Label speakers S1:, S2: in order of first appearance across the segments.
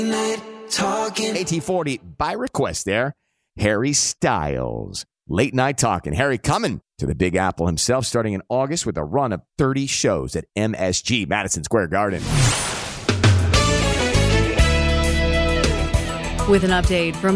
S1: AT40 by request there. Harry Styles. Late Night Talking. Harry coming to the Big Apple himself starting in August with a run of 30 shows at MSG, Madison Square Garden.
S2: With an update from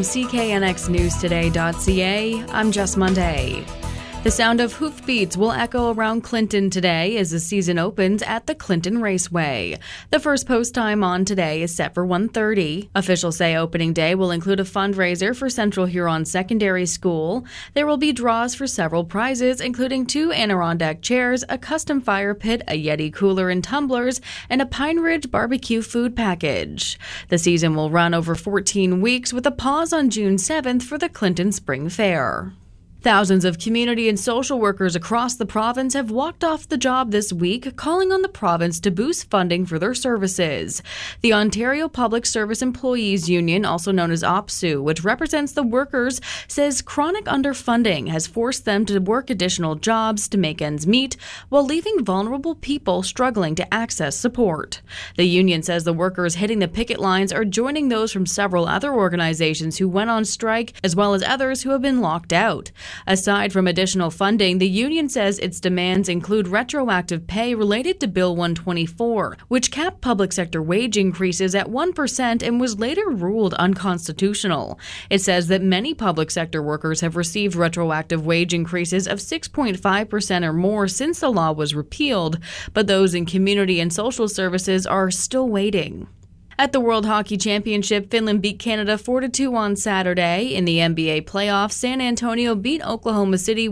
S2: CKNXNewsToday.ca, I'm Jess Monday. The sound of hoofbeats will echo around Clinton today as the season opens at the Clinton Raceway. The first post time on today is set for 1:30. Officials say opening day will include a fundraiser for Central Huron Secondary School. There will be draws for several prizes, including 2 Adirondack chairs, a custom fire pit, a Yeti cooler and tumblers, and a Pine Ridge barbecue food package. The season will run over 14 weeks with a pause on June 7th for the Clinton Spring Fair. Thousands of community and social workers across the province have walked off the job this week, calling on the province to boost funding for their services. The Ontario Public Service Employees Union, also known as OPSEU, which represents the workers, says chronic underfunding has forced them to work additional jobs to make ends meet, while leaving vulnerable people struggling to access support. The union says the workers hitting the picket lines are joining those from several other organizations who went on strike, as well as others who have been locked out. Aside from additional funding, the union says its demands include retroactive pay related to Bill 124, which capped public sector wage increases at 1% and was later ruled unconstitutional. It says that many public sector workers have received retroactive wage increases of 6.5% or more since the law was repealed, but those in community and social services are still waiting. At the World Hockey Championship, Finland beat Canada 4-2 on Saturday. In the NBA playoffs, San Antonio beat Oklahoma City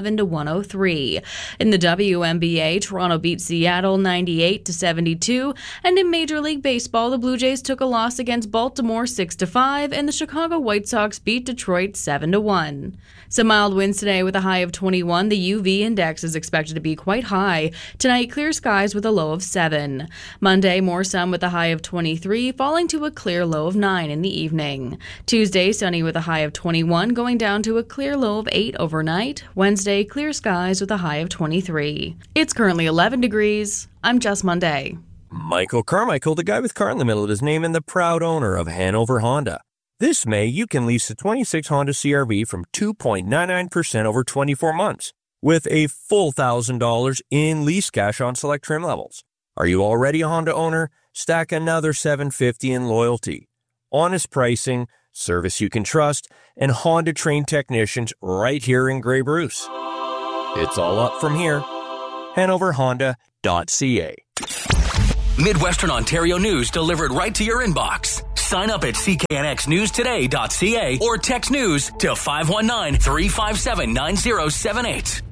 S2: 111-103. In the WNBA, Toronto beat Seattle 98-72. And in Major League Baseball, the Blue Jays took a loss against Baltimore 6-5, and the Chicago White Sox beat Detroit 7-1. Some mild winds today with a high of 21. The UV index is expected to be quite high. Tonight, clear skies with a low of 7. Monday, more sun with a high of 23. Falling to a clear low of 9 in the evening. Tuesday, sunny with a high of 21, going down to a clear low of 8 overnight. Wednesday, clear skies with a high of 23. It's currently 11 degrees. I'm Jess Monday.
S3: Michael Carmichael, the guy with car in the middle of his name and the proud owner of Hanover Honda. This May, you can lease a 26 Honda CR-V from 2.99% over 24 months with a full $1,000 in lease cash on select trim levels. Are you already a Honda owner? Stack another $750 in loyalty. Honest pricing, service you can trust, and Honda-trained technicians right here in Grey Bruce. It's all up from here. HanoverHonda.ca.
S4: Midwestern Ontario news delivered right to your inbox. Sign up at CKNXNewsToday.ca or text news to 519-357-9078.